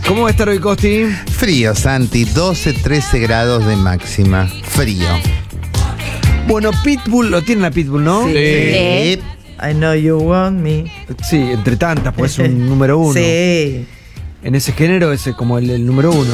¿Cómo va a estar hoy, Costi? Frío, Santi, 12-13 grados de máxima. Frío. Bueno, Pitbull, lo tienen a Pitbull, ¿no? Sí. Sí. I know you want me. Sí, entre tantas, pues es un número uno. Sí. En ese género es como el número uno.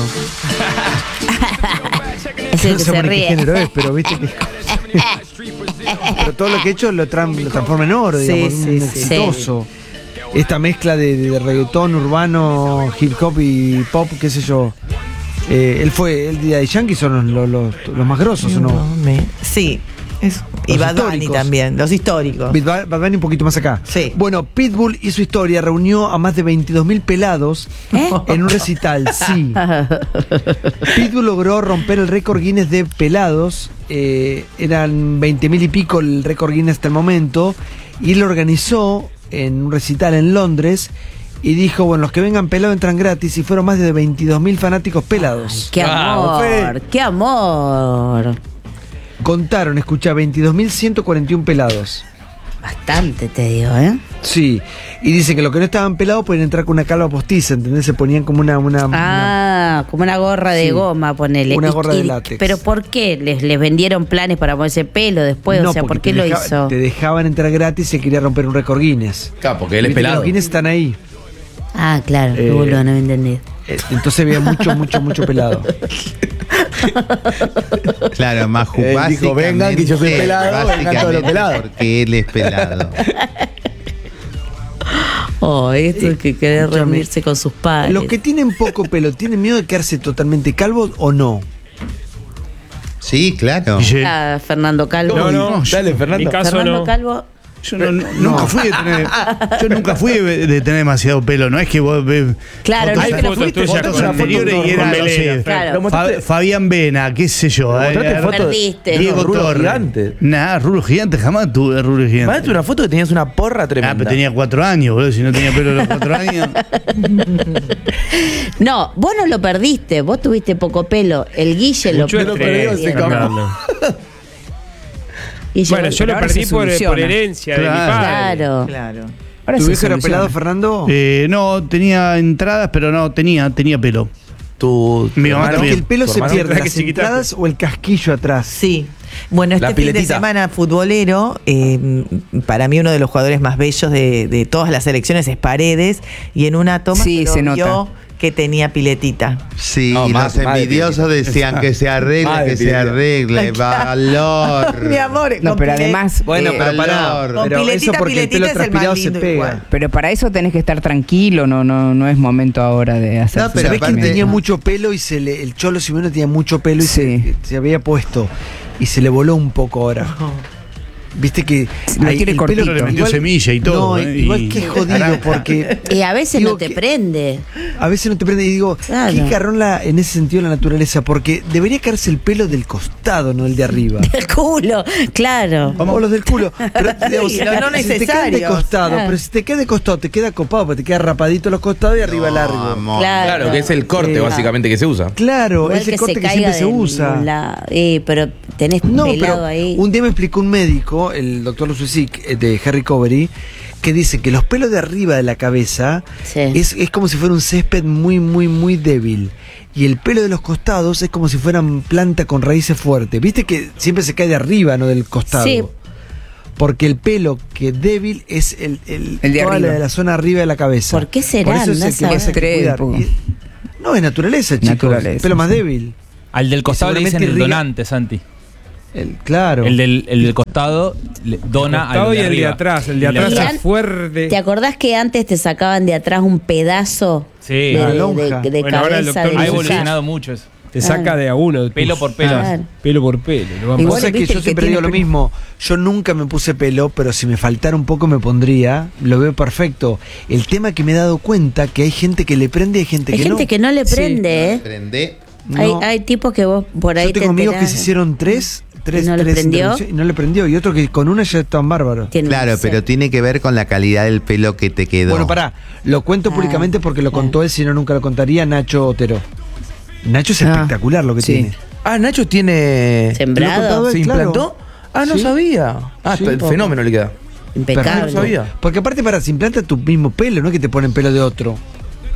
Es el No que sé se por qué ríe. género es, pero viste que... Pero todo lo que he hecho lo transforma en oro, Sí, digamos, sí, un sí. exitoso. Esta mezcla de reggaetón, urbano, hip hop y pop, qué sé yo. El día de Yankee son los más grosos, ¿o no? Sí. Y Los Bad Bunny históricos. también, los históricos. Bad Bunny un poquito más acá. Sí. Bueno, Pitbull y su historia reunió a más de 22.000 pelados en un recital, sí. Pitbull logró romper el récord Guinness de pelados. Eran 20.000 y pico el récord Guinness hasta el momento. Y lo organizó en un recital en Londres. Y dijo, bueno, los que vengan pelados entran gratis. Y fueron más de 22.000 fanáticos pelados. ¡Qué amor! ¡Qué amor! Contaron, escucha, 22.141 pelados. Bastante, te digo, ¿eh? Sí, y dice que los que no estaban pelados pueden entrar con una calva postiza, ¿entendés? Se ponían como una Como una gorra de Sí, goma, ponele. una gorra de látex. ¿Pero por qué? ¿Les vendieron planes para ponerse pelo después? No, O sea, ¿por porque qué lo hizo? te dejaban entrar gratis y se quería romper un récord Guinness. Claro, porque él es Viste que pelado. Los Guinness están ahí. Ah, claro, qué boludo, no me entendí. Entonces había mucho pelado. Claro, Maju, Él dijo, vengan, que yo soy pelado, vengan todos los pelados. Porque él es pelado. Oh, esto es que querer Escúchame, reunirse con sus padres. Los que tienen poco pelo, ¿tienen miedo de quedarse totalmente calvos o no? Sí, claro. Ah, Fernando Calvo. No, dale, Fernando. Mi caso Fernando no. Calvo. Yo nunca fui de tener demasiado pelo, no es que vos ves Claro, fotos, no, pero fuiste fotos con anteriores y era, no sé, Claro. Fabián Vena, qué sé yo. Mostraste fotos Perdiste. Diego rulos Torres. gigantes. Nah, rulos gigantes, jamás tuve rulos gigantes. Mándate una foto que tenías una porra tremenda. Pero tenía 4 años, boludo, si no tenía pelo a los 4 años. No, vos no lo perdiste, vos tuviste poco pelo. El Guille Mucho lo estrés, perdió, se Fernando. Guille, Bueno, yo lo ahora perdí se por soluciona. herencia de mi Claro. padre. Claro. Claro. Ahora ¿Tu se viejo era soluciona. pelado, Fernando? No, tenía entradas, pero no, tenía pelo. Tu Mi mamá Porque también. el pelo tu se hermano, pierde, ¿verdad que las chiquitaste? entradas o el casquillo atrás. Sí. Bueno, La este fin de piletita. semana futbolero, para mí uno de los jugadores más bellos de todas las selecciones es Paredes, y en una toma Sí, se vio nota. que tenía piletita. Sí, No, y más los de envidiosos piletita. decían que se arregle, Más de que se piletita. arregle. Valor. Mi amor, No, con pero pilet- además, Bueno, pero pará. Valor. Con Pero piletita, eso porque el pelo piletita es el más transpirado se lindo pega. igual. pero para eso tenés que estar tranquilo, no es momento ahora de hacer. No, pero ¿Sabés que él aparte- tenía mucho pelo y el Cholo Simeone tenía mucho pelo y Sí. se había puesto y se le voló un poco ahora? Viste que Lo quiere el cortito. Le metió semilla y todo. No, igual que jodido porque Y a veces Digo no te que- prende. a veces no te prende y digo, Claro. qué carrón en ese sentido la naturaleza, porque debería caerse el pelo del costado, no el de arriba. El culo, claro. O los del culo. Pero, digamos, Sí, no si te cae de necesarios. costado, Claro. pero si te queda de costado, te queda copado, porque te queda rapadito los costados y arriba largo. Amor. Claro, que es el corte básicamente que se usa. Claro, Igual ese que corte se que caiga siempre se de usa. ningún lado. Pero tenés No, pelado pero ahí. un día me explicó un médico, el doctor Lususic, de Harry Covery, que dice que los pelos de arriba de la cabeza Sí. es como si fuera un césped muy débil. Y el pelo de los costados es como si fueran planta con raíces fuertes. Viste que siempre se cae de arriba, no del costado. Sí. Porque el pelo que débil es el de toda arriba. la de la zona arriba de la cabeza. ¿Por qué será? Por eso es No el que más hay que sabés. cuidar. Estrés, No, es naturaleza, chicos. Naturaleza, El pelo más sí. débil. Al del costado le dicen seguramente el irriga- donante, Santi. Claro. El del costado dona al Costado y de el de arriba. atrás. El de Y atrás Y es an- fuerte. ¿Te acordás que antes te sacaban de atrás un pedazo Sí. de, La de- lonja. de Bueno, ahora el cabeza? doctor de Ha Lususic mujer? evolucionado mucho eso. Te saca de a uno. Pelo por pelo. Claro. Pelo por pelo. Lo vamos Igual Vos sabés que viste yo el que siempre tiene digo lo pelo. mismo. Yo nunca me puse pelo, pero si me faltara un poco me pondría. Lo veo perfecto. El tema que me he dado cuenta que hay gente que le prende y hay gente Hay que gente no. que no le prende, ¿eh? Prende. No. Hay tipos que vos por ahí Yo tengo te amigos que enterás. se hicieron tres ¿Y no le prendió? intervenciones y no le prendió. Y otro que con una ya están bárbaros. Tienen Claro, que ser. pero tiene que ver con la calidad del pelo que te quedó. Bueno, pará. Lo cuento Ah, públicamente porque lo claro. contó él, si no nunca lo contaría, Nacho Otero. Nacho es Ah, espectacular lo que sí. tiene. Ah, Nacho tiene. Sembrado. Te lo he contado ¿Se él, claro. implantó? Ah, no Sí. sabía. Ah, Sí. el fenómeno le queda. Impecable. No sabía. Porque aparte para se implanta tu mismo pelo, no es que te ponen pelo de otro.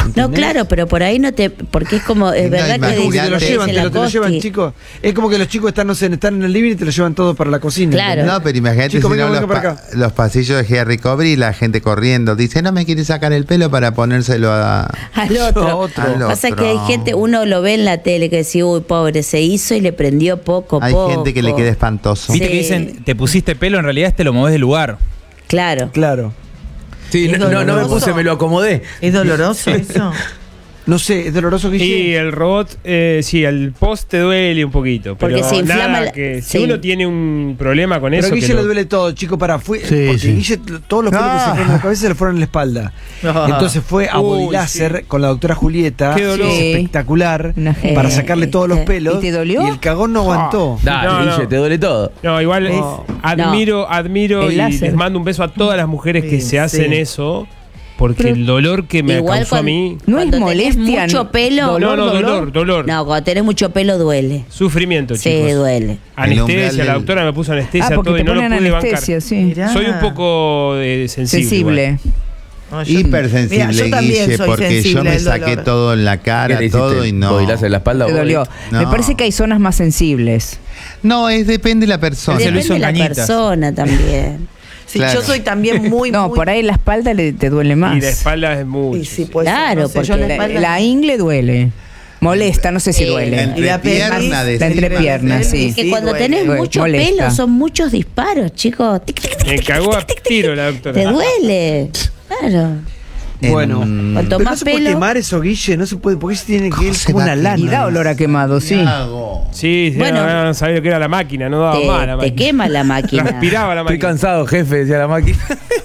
No, claro, pero por ahí no te... Porque es como... Es No, verdad que Como que te lo Imagínate. llevan, dice te lo llevan, Lacoste. chicos. Es como que los chicos están, no sé, están en el living y te lo llevan todo para la cocina. Claro. No, pero imagínate Chicos, si no venga, los, venga para acá. los pasillos de Harry Cobri y la gente corriendo. Dice, no me quiere sacar el pelo para ponérselo a... Al otro. A otro. Al Pasa otro. que hay gente, uno lo ve en la tele que dice, uy, pobre, se hizo y le prendió poco. Hay gente que le queda espantoso. Viste Sí. que dicen, te pusiste pelo, en realidad te lo movés de lugar. Claro. Claro. Sí, Es no me doloroso. puse, me lo acomodé. ¿Es doloroso eso? No sé, es doloroso que Y el robot, sí, el post te duele un poquito. Pero Porque se inflama nada la- que sí. si uno tiene un problema con Pero eso. a Guille que le lo- duele todo, chico, porque Sí, Guille, todos los pelos que se fueron en la cabeza se le fueron en la espalda. Entonces fue a Uy, body láser sí. con la doctora Julieta, Qué dolor. es Sí. espectacular, Una genia. para sacarle todos los pelos. ¿Y te dolió? Y el cagón no aguantó. Dale, No, Guille, no. te duele todo. No, igual admiro El y láser. les mando un beso a todas las mujeres que Sí, se hacen sí. eso. Porque Pero el dolor que me Igual causó a mí. No es cuando tenés molestia. mucho pelo... No, dolor. No, cuando tenés mucho pelo duele. Sufrimiento, Sí, chicos. duele. El Anestesia, umbral la del- doctora me puso anestesia, Ah, porque todo y te no lo ponen pude anestesia, bancar. sí. Mirá. Soy un poco sensible. igual. No, yo- Hipersensible, Mira, yo también Guille, soy porque yo sensible me al saqué dolor. todo en la cara, ¿Qué te todo hiciste? y no. ¿Bodilazo en la espalda? Te o- dolió. No. Me parece que hay zonas más sensibles. No, depende de la persona. Se lo Depende hizo de en la cañitas. persona también. Sí, Claro. yo soy también muy... No, por ahí la espalda te duele más. Y la espalda es mucho. Y sí, sí. puede ser, Claro, no sé, yo porque la espalda- La ingle duele. Molesta, no sé si duele. Y la Entrepierna, pelvis- La entrepierna, sí. Es que cuando duele. tenés duele, mucho molesta. pelo son muchos disparos, chicos. Tic, tic, tic, Me cagó a tiro la doctora. te duele. Claro. Bueno, Cuanto pero no más se puede pelo... quemar eso, Guille, no se puede, porque se tiene que ¿Cómo ir se como va una a lana. Y da olor a quemado, sí. Sí, Bueno. no sabía lo que era la máquina, no daba Te, más la te máquina. quema la máquina. Transpiraba la Estoy máquina. cansado, jefe, decía la máquina.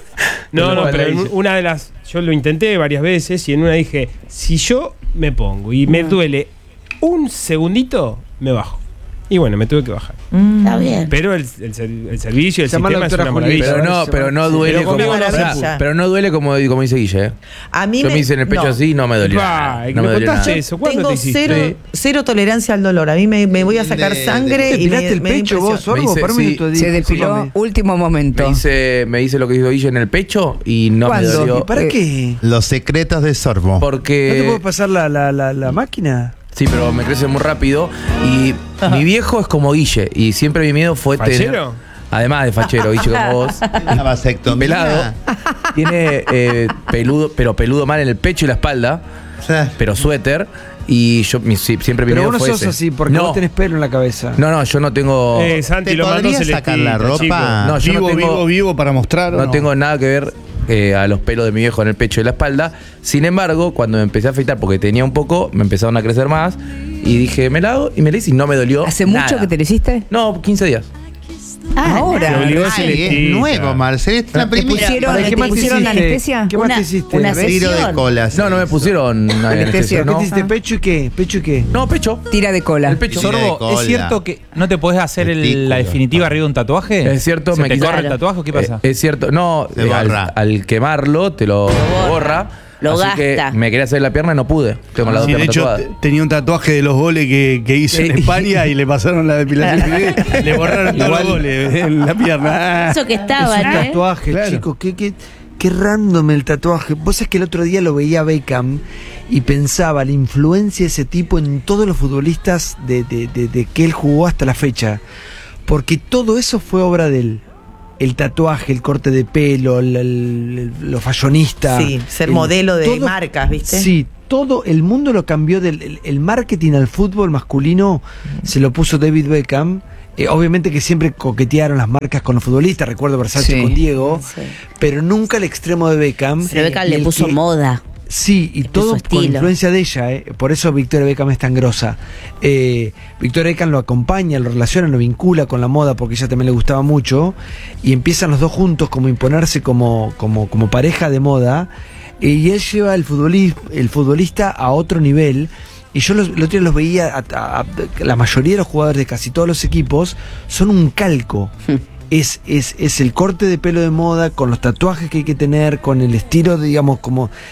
No, Pero pero bueno, en una de las. Yo lo intenté varias veces y en una dije: si yo me pongo y me duele un segundito, me bajo. Y bueno, me tuve que bajar. Está bien. Pero el servicio, el Llama a la sistema es doctora una Julieta. maravilla. Pero no duele Pero como. conmigo no se Pará, pudo. pero no duele como dice Guille, ¿eh? A mí Yo me hice en el pecho no. así y no me dolió. Pa, nada. ¿y No me me dolió contaste nada. eso? ¿Cuándo Tengo te hiciste? cero tolerancia al dolor. A mí me voy a sacar sangre ¿Te y me, tiraste el me da pecho vos, impresión. Me Sorbo? hice- Para un sí. minuto. Se depiló discúlpame. último momento. Me hice lo que hizo Guille en el pecho y no ¿Cuándo? me dolió. ¿Y para qué? Los secretos de Sorbo. ¿No te Porque. puedo pasar la máquina? Sí, pero me crece muy rápido. Y mi viejo es como Guille. Y siempre mi miedo fue tener. ¿Fachero? Además de fachero, Guille como vos. La vasectomía. Pelado. Tiene peludo, pero peludo mal en el pecho y la espalda. Pero suéter. Y yo siempre mi Pero miedo vos no fue sos ese. así, porque no, vos tenés pelo en la cabeza. no, yo no tengo. Santi ¿Te lo mandó podrías sacar la Celestita, ropa? No, yo Vivo, no tengo, vivo para mostrar. ¿o no tengo nada que ver a los pelos de mi viejo en el pecho y la espalda. Sin embargo, cuando me empecé a afeitar, porque tenía un poco, me empezaron a crecer más. Y dije, me la hago y me la hice y no me dolió. ¿Hace nada. mucho que te lo hiciste? No, 15 días. Ahora. Se obligó a Ay, Celestita. es nuevo, Marcel. Es la ¿Te primera. pusieron, ¿Para qué te más te pusieron hiciste? anestesia? ¿Qué más te hiciste? una Tiro de sesión. cola. No, no me pusieron anestesia, ¿Qué no. te hiciste? ¿Pecho y qué? ¿Pecho y qué? No, pecho. Tira de cola. El pecho. Tira de Sorbo, cola. ¿es cierto que no te podés hacer Testículo. la definitiva arriba de un tatuaje? Es cierto, ¿Se me te quise- corre el tatuaje o qué pasa? Es cierto, no, Te borra. al quemarlo te lo borra. Lo así gasta. que me quería hacer la pierna y no pude. Tengo la Sí, otra de hecho, tatuada. tenía un tatuaje de los goles que hizo en España y le pasaron la depilación. Le borraron todos los goles en la pierna. Eso que Es estaban, un ¿eh? tatuaje, Claro. chicos. Qué random el tatuaje. Vos sabés que el otro día lo veía a Beckham y pensaba la influencia de ese tipo en todos los futbolistas de que él jugó hasta la fecha. Porque todo eso fue obra de él. El tatuaje, el corte de pelo, lo fashionista. Sí, ser modelo de marcas, ¿viste? Sí, todo el mundo lo cambió el marketing al fútbol masculino se lo puso David Beckham. Obviamente que siempre coquetearon las marcas con los futbolistas, recuerdo Versace Sí. con Diego, Sí. pero nunca el extremo de Beckham. Pero Beckham Y le el puso que- moda. Sí, y Le todo puso con estilo. influencia de ella, por eso Victoria Beckham es tan grosa. Victoria Beckham lo acompaña, lo relaciona, lo vincula con la moda porque ella también le gustaba mucho y empiezan los dos juntos como a imponerse como pareja de moda y él lleva el futbolista a otro nivel. Y yo los otros días los veía, la mayoría de los jugadores de casi todos los equipos son un calco. Es el corte de pelo de moda, con los tatuajes que hay que tener, con el estilo, digamos,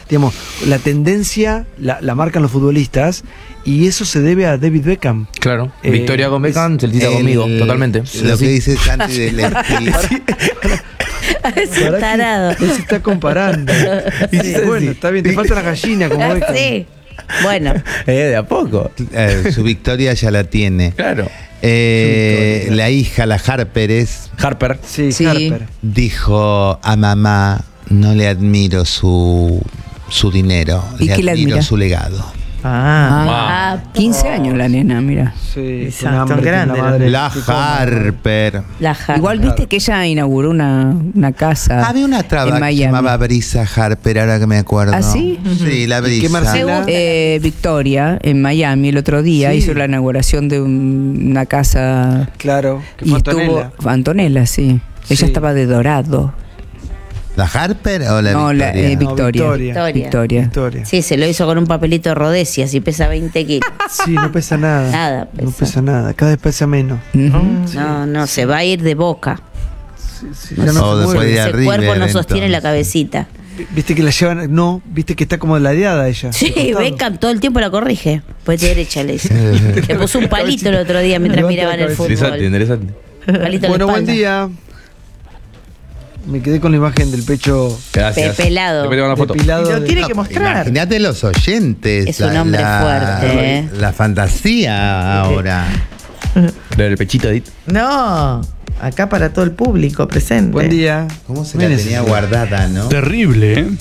la tendencia la marcan los futbolistas, y eso se debe a David Beckham. Claro. Eh, Victoria con Beckham, Celtita conmigo, totalmente. Lo Sí. que dice Santi del estilo. Ese tarado. Él se está comparando. Y dice, bueno, está bien, te falta la gallina como Beckham. Sí. Bueno. De a poco. Su victoria ya la tiene. Claro. La hija, la Harper, Sí, Sí. Harper. dijo a mamá, no le admiro su dinero, ¿Y le qué le admiro admira? su legado. Ah, 15 años la nena, mira. Sí, Exacto, con hambre, grande, tiene la madre. La Sí, cómo. Harper. La Harper. Igual viste que ella inauguró una casa Había una en traba que se Miami. llamaba Brisa Harper, ahora que me acuerdo. ¿Ah, sí? Sí, la ¿Y qué Brisa. Marcela? Victoria, en Miami, el otro día Sí. hizo la inauguración de una casa. Claro, que Y fue estuvo. Antonella. Antonella, sí. Ella Sí. estaba de dorado. ¿La Harper o la No, Victoria? la Victoria. Victoria. Victoria. Victoria. Sí, se lo hizo con un papelito de Rhodesia, así pesa 20 kilos. Sí, no pesa nada. Nada No pesa. pesa nada, cada vez pesa menos. Ujú. No, se va a ir de boca. Sí, ya no O se después mueve. de Ese River, cuerpo no entonces. sostiene la cabecita. Viste que la llevan, no, viste que está como ladeada ella. Sí, de costado. Beckham todo el tiempo la corrige. Pues de derecha le dice. Le puso un palito el otro día mientras Levanta miraban la el fútbol. Interesante, interesante. Palito en Bueno, la buen espalda. día. Me quedé con la imagen del pecho Gracias. Pelado. Después te mando una foto. depilado. Y lo de- tiene que mostrar. Imagínate los oyentes. Es un hombre fuerte, ¿eh? La fantasía ahora. Lo del pechito, Edith. No, acá para todo el público presente. Buen día. ¿Cómo se Muy la tenía necesario. guardada, no? Terrible, ¿eh?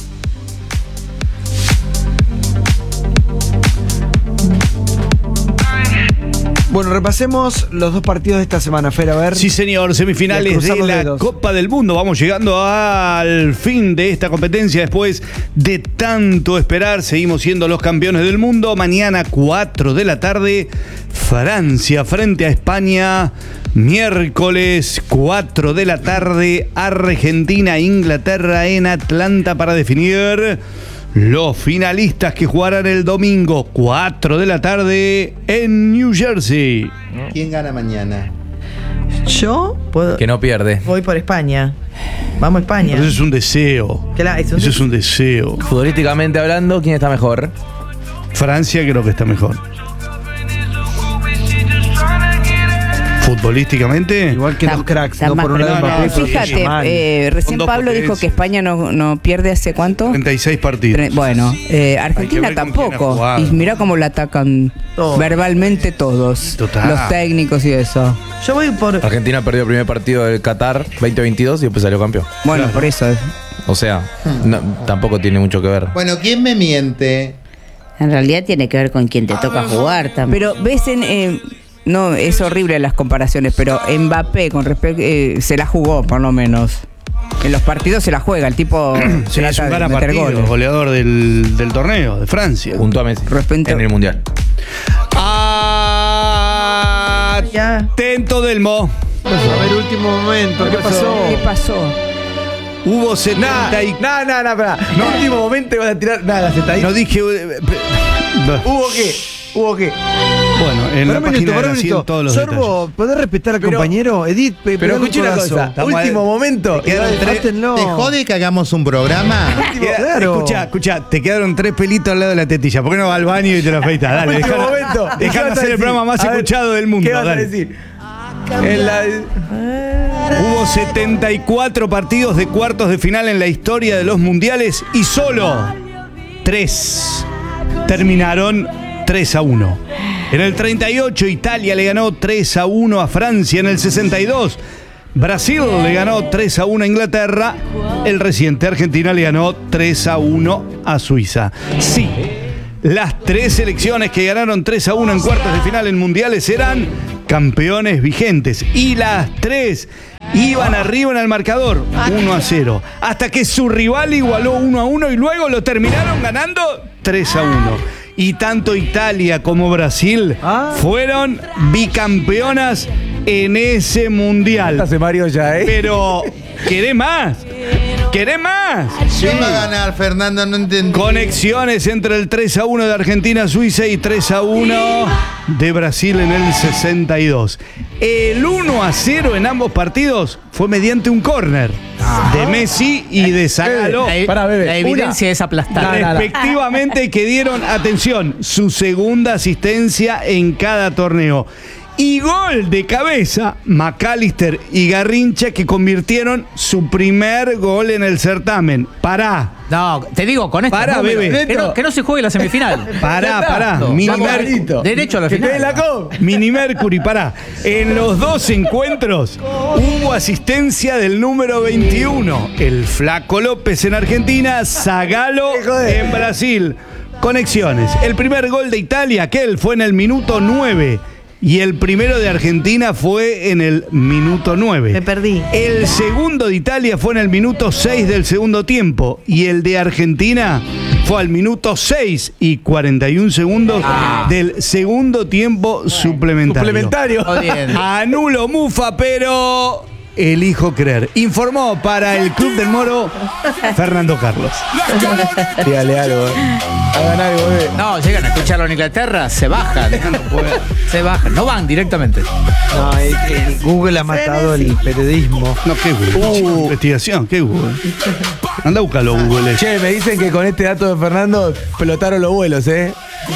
Bueno, repasemos los dos partidos de esta semana, Fer, a ver. Sí, señor, Y a semifinales cruzar de los la dedos. Copa del Mundo. Vamos llegando al fin de esta competencia después de tanto esperar. Seguimos siendo los campeones del mundo. Mañana 4 de la tarde, Francia frente a España. Miércoles 4 de la tarde, Argentina, Inglaterra en Atlanta para definir los finalistas que jugarán el domingo 4 de la tarde en New Jersey. ¿Quién gana mañana? Yo puedo, Que no pierde. voy por España. Vamos a España. Pero eso es un deseo. Claro, es un Eso es un deseo. Futbolísticamente hablando, ¿quién está mejor? Francia creo que está mejor. Futbolísticamente. Igual que Está- los cracks, está no más por un lado preparado. Mbappé, No, pero Fíjate, Yamal. recién Con dos Pablo dijo potencias. que España no pierde hace cuánto. 36 partidos. Bueno, Hay que Argentina ver con quién ha tampoco. jugado. Y mira cómo la atacan Todo. verbalmente todos. Total. Los técnicos y eso. Yo voy por. Argentina perdió el primer partido del Qatar 2022 y después salió campeón. Bueno, por eso. O sea, tampoco tiene mucho que ver. Bueno, ¿quién me miente? En realidad tiene que ver con quién te toca jugar también. Pero ves no, es horrible las comparaciones, pero Mbappé con respecto se la jugó por lo menos. En los partidos se la juega, el tipo Sí, es trata un de gran meter partido, goles. goleador del torneo, de Francia. Junto a Messi. Respecto- En el Mundial. Atento Delmo. A ver, último momento, ¿qué pasó? ¿Qué pasó? Hubo 70 y... Espera. No, último momento iban a tirar nada, se está ahí. No dije... ¿Hubo qué? ¿Hubo qué? Bueno, en la página de la 100 todos los detalles. Sorbo, ¿podés respetar al compañero? Edith, Pero pegale un escuché una codazo. cosa. Estamos Último ahí. momento. Quedaron tres- Trátenlo. ¿Te jode que hagamos un programa? Claro. Escucha, te quedaron 3 pelitos al lado de la tetilla. ¿Por qué no vas al baño y te lo afeitas? Dale, Último dejá momento. ¿Qué de vas a hacer el decir? programa más A ver, escuchado del mundo. ¿Qué vas a dale. decir? Hubo 74 partidos de cuartos de final en la historia de los mundiales y solo 3 terminaron 3-1. En el 38 Italia le ganó 3-1 a Francia. En el 62 Brasil le ganó 3-1 a Inglaterra. El reciente Argentina le ganó 3-1 a Suiza. Sí, las 3 selecciones que ganaron 3-1 en cuartos de final en mundiales eran campeones vigentes. Y las 3 iban arriba en el marcador 1-0. Hasta que su rival igualó 1-1 y luego lo terminaron ganando 3-1. Y tanto Italia como Brasil fueron bicampeonas en ese mundial. Hace Mario ya, Pero, ¿querés más? ¿Querés más? ¿Quién va a ganar, Fernando? No entendí. Conexiones entre el 3-1 de Argentina-Suiza y 3-1 de Brasil en el 62. El 1-0 en ambos partidos fue mediante un córner de Messi y de Zagallo. Pará, bebé. La evidencia es aplastante. Respectivamente, que dieron, atención, su segunda asistencia en cada torneo. Y gol de cabeza, McAllister y Garrincha, que convirtieron su primer gol en el certamen. Pará. No, te digo, con esto. Pará, bebé. Que no se juegue la semifinal. Pará. Derecho a la final. Mini Mercury, pará. En los dos encuentros hubo asistencia del número 21. El Flaco López en Argentina, Zagallo en Brasil. Conexiones. El primer gol de Italia, aquel, fue en el minuto 9. Y el primero de Argentina fue en el minuto 9. Me perdí. El segundo de Italia fue en el minuto 6 del segundo tiempo. Y el de Argentina fue al minuto 6 y 41 segundos del segundo tiempo suplementario. Anulo Mufa, pero elijo creer. Informó para el Club del Moro Fernando Carlos. Dígale algo. Hagan algo, bebé. No, llegan a escucharlo en Inglaterra, se bajan. Se bajan, no van directamente. No, Google ha matado el periodismo. No, ¿qué Google? Investigación, ¿qué Google? Anda a buscarlo, Google. Che, me dicen que con este dato de Fernando pelotaron los vuelos, ¿eh?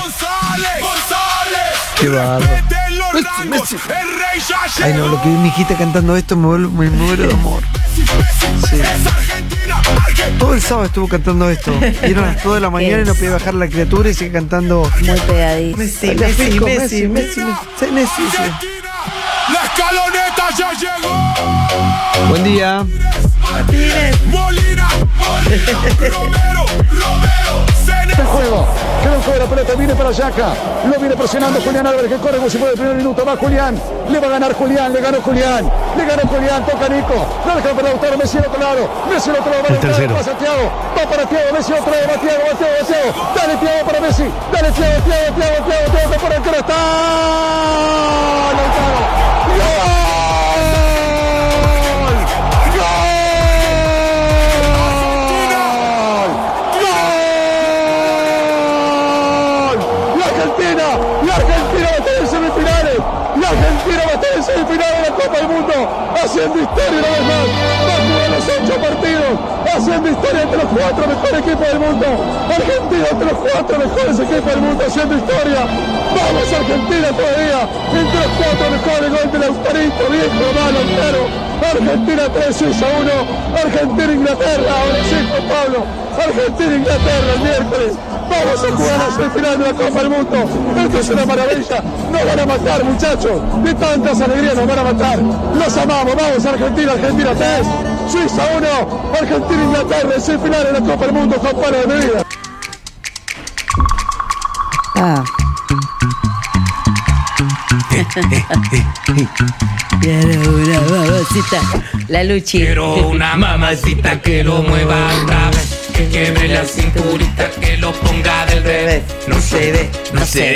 Qué barro. Messi. Ay, no, lo que me dijiste cantando esto me muero de amor. Sí. Todo el sábado estuvo cantando esto. Vieron a las 2 de la mañana y no podía bajar la criatura y sigue cantando. Muy pegadizo. Messi. La escaloneta ya llegó. Buen día. Molina. Romero. El juego. Queda un juego, la pelota viene para Yaka. Lo viene presionando Julián Álvarez, que corre como si fuera el primer minuto. Va Julián. Le va a ganar Julián. Le ganó Julián. Toca Nico. No deja para Lautaro. Messi al otro lado. El tercero. Va Santiago. Va para Thiago. Messi otro lado. Va Thiago. Dale Thiago para Messi. Dale Thiago. Para el que no está. Lautaro. ¡Gol! Argentina va a estar en semifinales de la Copa del Mundo, haciendo historia una vez más. Va a jugar los 8 partidos, haciendo historia entre los 4 mejores equipos del mundo. Argentina entre los 4 mejores equipos del mundo, haciendo historia. Vamos Argentina todavía, entre los 4 mejores. Gol de Lautarito, viejo, malo, entero. Argentina 3, Suiza 1. Argentina-Inglaterra, ahora sí, Juan Pablo. Argentina-Inglaterra el miércoles. Vamos a jugar la semifinal de la Copa del Mundo. Esto es una maravilla. Nos van a matar, muchachos. De tantas alegrías nos van a matar. Los amamos. Vamos Argentina 3, Suiza 1. Argentina-Inglaterra en semifinal de la Copa del Mundo. Juan Pablo de mi vida. Quiero una mamacita. La Luchi. Quiero una mamacita que lo mueva otra vez. Que quiebre la cinturita, que lo ponga del revés. No se ve.